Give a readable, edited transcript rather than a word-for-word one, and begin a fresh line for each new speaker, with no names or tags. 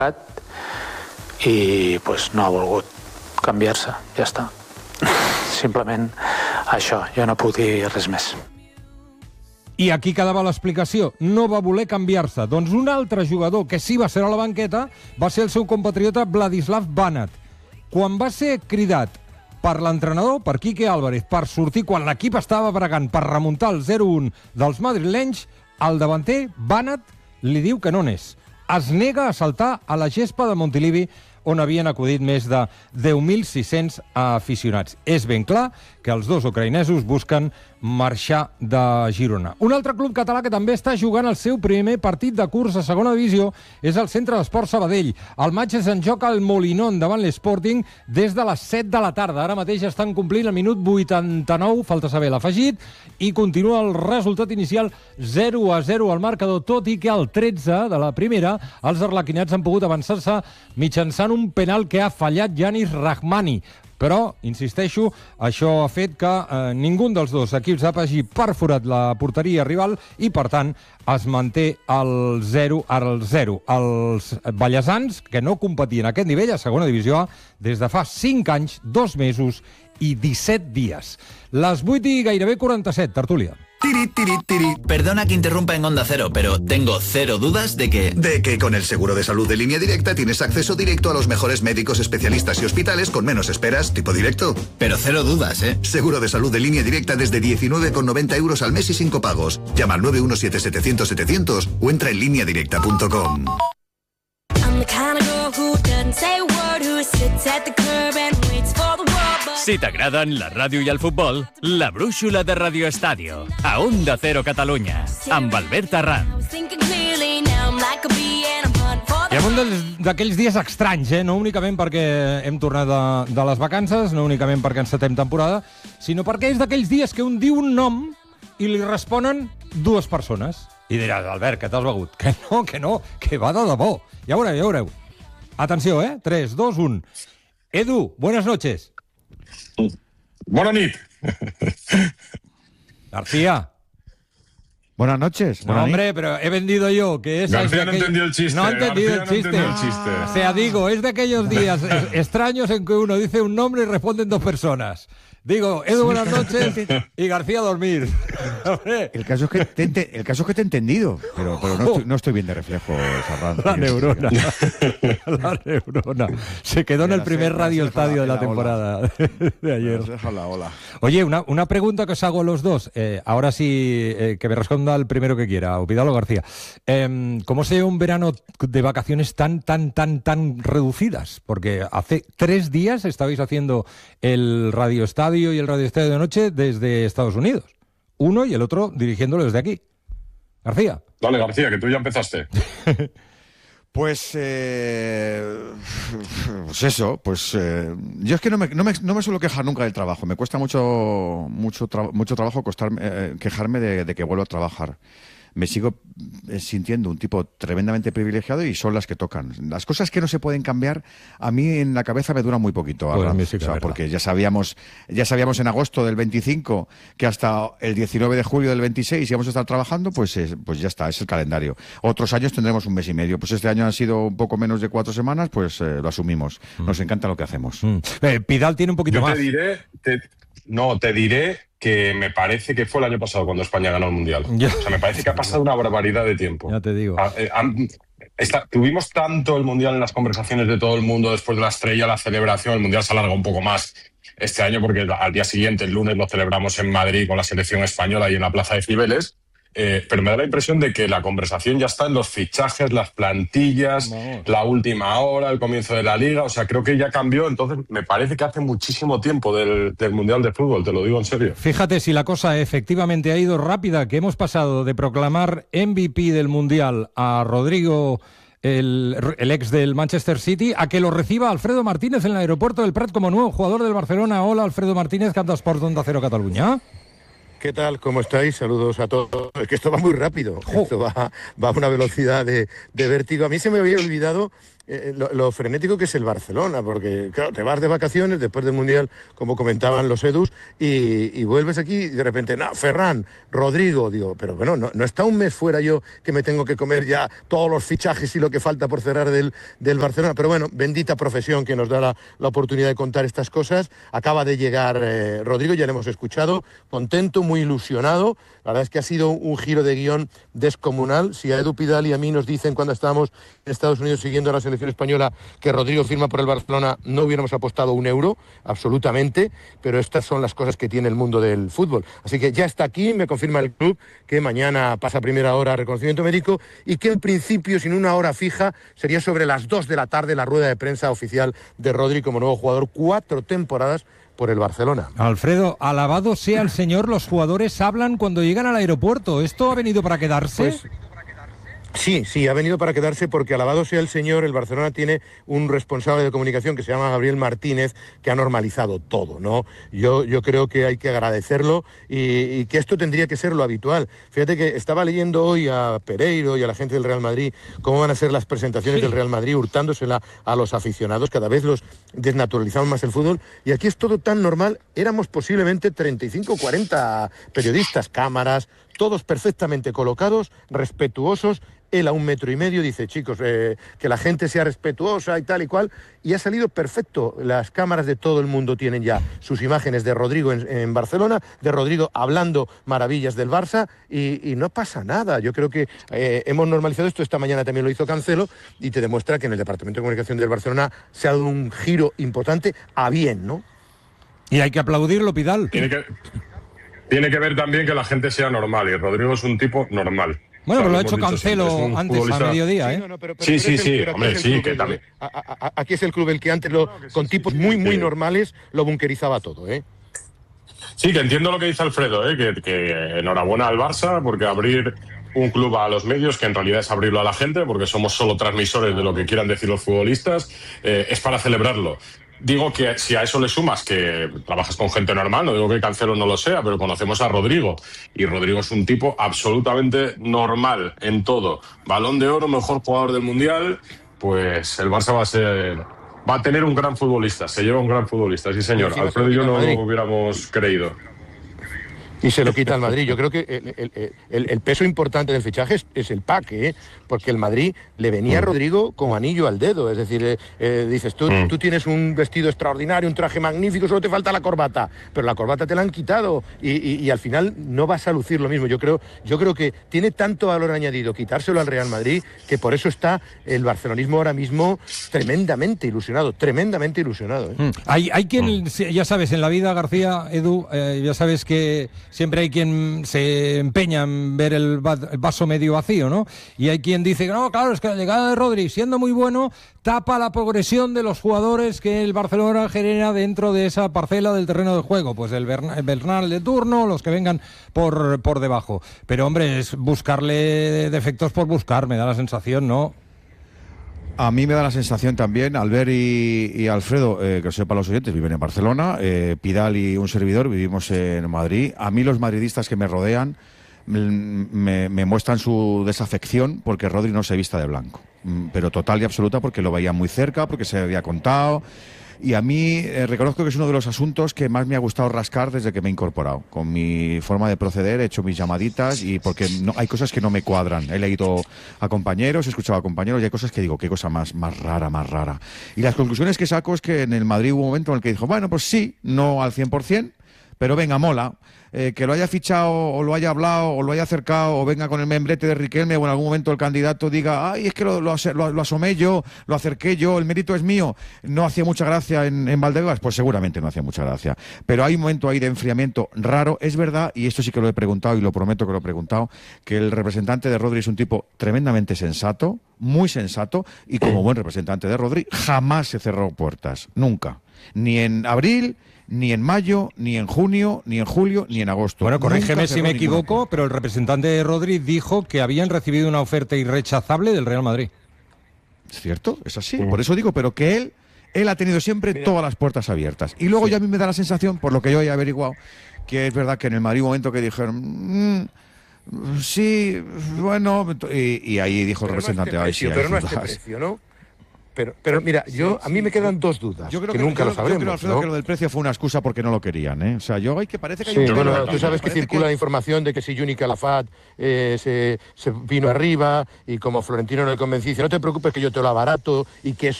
i pues, no ha volgut canviar-se, ja està. Simplement això, jo no puc dir res més.
I aquí quedava l'explicació. No va voler canviar-se. Doncs un altre jugador que sí va ser a la banqueta va ser el seu compatriota Vladislav Banat. Quan va ser cridat per l'entrenador, per Quique Álvarez, per sortir quan l'equip estava bregant per remuntar el 0-1 dels madrilenys, el davanter, Banat, li diu que no n'és. Es nega a saltar a la gespa de Montilivi, on havien acudit més de 10.600 aficionats. És ben clar que els dos ucraïnesos busquen marxar de Girona. Un altre club català que també està jugant el seu primer partit de curs a segona divisió és el Centre d'Esports Sabadell. El matx és en joc al Molinón davant l'Sporting des de les 7 de la tarda. Ara mateix estan complint el minut 89, falta saber l'afegit, i continua el resultat inicial 0-0 al marcador, tot i que al 13 de la primera els arlequinats han pogut avançar-se mitjançant un penal que ha fallat Yanis Rahmani. Però, insisteixo, això ha fet que ningú dels dos equips hagi perforat la porteria rival i, per tant, es manté el 0-0. Els ballesans, que no competien a aquest nivell a segona divisió A des de fa 5 anys, 2 mesos i 17 dies. Les 8 i gairebé 47, tertúlia.
Perdona que interrumpa en Onda Cero, pero tengo cero dudas de que
con el seguro de salud de Línea Directa tienes acceso directo a los mejores médicos, especialistas y hospitales con menos esperas, tipo directo.
Pero cero dudas, ¿eh?
Seguro de salud de Línea Directa desde 19,90 € al mes y sin copagos. Llama al 917-700-700 o entra en lineadirecta.com.
Si t'agraden la ràdio i el futbol, la brúixola de Radio Estadio, a Onda Cero Catalunya, amb Albert Arranz.
I en un d'aquells dies estranys, no únicament perquè hem tornat de les vacances, no únicament perquè encetem temporada, sinó perquè és d'aquells dies que un diu un nom i li responen 2 persones. I diràs, Albert, que t'has begut? Que no, que va de debò. Ja ho veureu. Atenció, 3, 2, 1. Edu, buenas noches.
Buenas nit.
García.
Buenas noches.
No, hombre, pero he vendido yo que esa
García
es
no entendió el chiste.
No ha entendido el chiste. O sea, digo, es de aquellos días extraños en que uno dice un nombre y responden 2 personas. Digo, Edu, buenas noches, y García a dormir.
El caso es que te he entendido, pero no estoy bien de reflejo, Sarrán.
La neurona. La neurona. Se quedó en el primer Radio Estadio de la temporada de ayer.
Hola.
Oye, una pregunta que os hago a los dos. Ahora sí, que me responda el primero que quiera, Opidalo García. ¿Cómo se lleva un verano de vacaciones tan reducidas? Porque hace 3 días estabais haciendo el Radio Estadio y el Radio Estadio de Noche desde Estados Unidos. Uno y el otro dirigiéndolo desde aquí. García.
Dale, García, que tú ya empezaste.
Pues eso, yo es que no me suelo quejar nunca del trabajo. Me cuesta mucho trabajo quejarme de que vuelvo a trabajar. Me sigo sintiendo un tipo tremendamente privilegiado y son las que tocan. Las cosas que no se pueden cambiar, a mí en la cabeza me duran muy poquito. Porque ya sabíamos en agosto del 25 que hasta el 19 de julio del 26 íbamos a estar trabajando, pues ya está, es el calendario. Otros años tendremos 1 mes y medio. Pues este año han sido un poco menos de 4 semanas, pues lo asumimos. Nos encanta lo que hacemos.
Pidal tiene un poquito más.
Te diré que me parece que fue el año pasado cuando España ganó el Mundial. O sea, me parece que ha pasado una barbaridad de tiempo.
Ya te digo.
Tuvimos tanto el Mundial en las conversaciones de todo el mundo después de la estrella, la celebración. El Mundial se alarga un poco más este año porque al día siguiente, el lunes, lo celebramos en Madrid con la selección española y en la Plaza de Cibeles. Pero me da la impresión de que la conversación ya está en los fichajes, las plantillas, la última hora, el comienzo de la Liga. O sea, creo que ya cambió. Entonces, me parece que hace muchísimo tiempo del Mundial de Fútbol, te lo digo en serio.
Fíjate si la cosa efectivamente ha ido rápida, que hemos pasado de proclamar MVP del Mundial a Rodrigo, el ex del Manchester City, a que lo reciba Alfredo Martínez en el aeropuerto del Prat como nuevo jugador del Barcelona. Hola, Alfredo Martínez, Camp d'Esports d'Onda Cero Catalunya.
¿Qué tal? ¿Cómo estáis? Saludos a todos. Es que esto va muy rápido. Esto va a una velocidad de vértigo. A mí se me había olvidado lo frenético que es el Barcelona, porque claro, te vas de vacaciones después del Mundial, como comentaban los Edus, y vuelves aquí y de repente, no, Ferran, Rodrigo, digo, pero bueno, no está un mes fuera yo que me tengo que comer ya todos los fichajes y lo que falta por cerrar del Barcelona, pero bueno, bendita profesión que nos da la oportunidad de contar estas cosas. Acaba de llegar Rodrigo, ya lo hemos escuchado, contento, muy ilusionado. La verdad es que ha sido un giro de guión descomunal. Si a Edu Pidal y a mí nos dicen cuando estábamos en Estados Unidos siguiendo a la selección española que Rodrigo firma por el Barcelona, no hubiéramos apostado un euro, absolutamente, pero estas son las cosas que tiene el mundo del fútbol. Así que ya está aquí, me confirma el club que mañana pasa a primera hora reconocimiento médico y que en principio, sin una hora fija, sería sobre las 2 de la tarde la rueda de prensa oficial de Rodri como nuevo jugador, 4 temporadas por el Barcelona.
Alfredo, alabado sea el Señor, los jugadores hablan cuando llegan al aeropuerto. ¿Esto ha venido para quedarse?
Pues, sí, ha venido para quedarse porque alabado sea el Señor, el Barcelona tiene un responsable de comunicación que se llama Gabriel Martínez, que ha normalizado todo, ¿no? Yo creo que hay que agradecerlo y que esto tendría que ser lo habitual. Fíjate que estaba leyendo hoy a Pereiro y a la gente del Real Madrid cómo van a ser las presentaciones del Real Madrid, hurtándosela a los aficionados, cada vez los desnaturalizamos más el fútbol, y aquí es todo tan normal. Éramos posiblemente 35 o 40 periodistas, cámaras, todos perfectamente colocados, respetuosos. Él a 1,5 metros dice, chicos, que la gente sea respetuosa y tal y cual, y ha salido perfecto. Las cámaras de todo el mundo tienen ya sus imágenes de Rodrigo en Barcelona, de Rodrigo hablando maravillas del Barça, y no pasa nada. Yo creo que hemos normalizado esto. Esta mañana también lo hizo Cancelo, y te demuestra que en el Departamento de Comunicación del Barcelona se ha dado un giro importante a bien, ¿no?
Y hay que aplaudirlo, Pidal.
Tiene que ver también que la gente sea normal, y Rodrigo es un tipo normal.
Bueno, pero lo ha hecho Cancelo antes a mediodía, ¿eh?
Sí, hombre, sí, que también.
Aquí es el club el que antes, con tipos muy normales, lo bunkerizaba todo, ¿eh?
Sí, que entiendo lo que dice Alfredo, que enhorabuena al Barça, porque abrir un club a los medios, que en realidad es abrirlo a la gente, porque somos solo transmisores de lo que quieran decir los futbolistas, es para celebrarlo. Digo que si a eso le sumas que trabajas con gente normal, no digo que Cancelo no lo sea, pero conocemos a Rodrigo, y Rodrigo es un tipo absolutamente normal en todo. Balón de Oro, mejor jugador del Mundial, pues el Barça va a tener un gran futbolista, se lleva un gran futbolista, sí señor. Alfredo y yo no lo hubiéramos creído.
Y se lo quita al Madrid. Yo creo que el peso importante del fichaje es el pack, porque el Madrid le venía a Rodrigo con anillo al dedo. Es decir, dices, tú tienes un vestido extraordinario, un traje magnífico, solo te falta la corbata, pero la corbata te la han quitado y al final no vas a lucir lo mismo. Yo creo que tiene tanto valor añadido quitárselo al Real Madrid, que por eso está el barcelonismo ahora mismo tremendamente ilusionado, ¿eh?
Hay quien, ya sabes, en la vida, García, Edu, ya sabes que siempre hay quien se empeña en ver el vaso medio vacío, ¿no? Y hay quien dice, no, claro, es que la llegada de Rodri, siendo muy bueno, tapa la progresión de los jugadores que el Barcelona genera dentro de esa parcela del terreno de juego. Pues el Bernal de turno, los que vengan por debajo. Pero, hombre, es buscarle defectos por buscar, me da la sensación, ¿no?
A mí me da la sensación también, Albert y Alfredo, que lo sepan los oyentes, viven en Barcelona, Pidal y un servidor vivimos en Madrid. A mí los madridistas que me rodean me muestran su desafección porque Rodri no se vista de blanco, pero total y absoluta, porque lo veía muy cerca, porque se había contado. Y a mí reconozco que es uno de los asuntos que más me ha gustado rascar desde que me he incorporado. Con mi forma de proceder he hecho mis llamaditas, y porque hay cosas que no me cuadran. He leído a compañeros, he escuchado a compañeros, y hay cosas que digo, qué cosa más rara. Y las conclusiones que saco es que en el Madrid hubo un momento en el que dijo, bueno, pues sí, no al 100%, pero venga, mola. Que lo haya fichado, o lo haya hablado, o lo haya acercado, o venga con el membrete de Riquelme, o en algún momento el candidato diga, ay, es que lo asomé yo, lo acerqué yo, el mérito es mío. No hacía mucha gracia en Valdebebas, pues seguramente no hacía mucha gracia. Pero hay un momento ahí de enfriamiento raro. Es verdad, y esto sí que lo he preguntado, y lo prometo que lo he preguntado, que el representante de Rodri es un tipo tremendamente sensato, muy sensato, y como buen representante de Rodri, jamás se cerró puertas, nunca. Ni en abril, ni en mayo, ni en junio, ni en julio, ni en agosto.
Bueno, corrígeme si me equivoco, pero el representante de Rodri dijo que habían recibido una oferta irrechazable del Real Madrid.
¿Es cierto? Es así. Por eso digo, pero que él ha tenido siempre todas las puertas abiertas. Y luego ya a mí me da la sensación, por lo que yo he averiguado, que es verdad que en el Madrid un momento que dijeron... sí, bueno... Y ahí dijo el representante...
Pero no a este precio, ¿no? Pero mira, a mí me quedan dos dudas,
yo creo
que nunca lo sabremos.
Yo creo, Alfredo,
¿no?
que lo del precio fue una excusa porque no lo querían, ¿eh? O sea, parece que hay
Sí,
un...
bueno, tú sabes que circula la información de que si Juni Calafat se vino arriba y como Florentino no le convenció, dice, no te preocupes que yo te lo abarato y que eso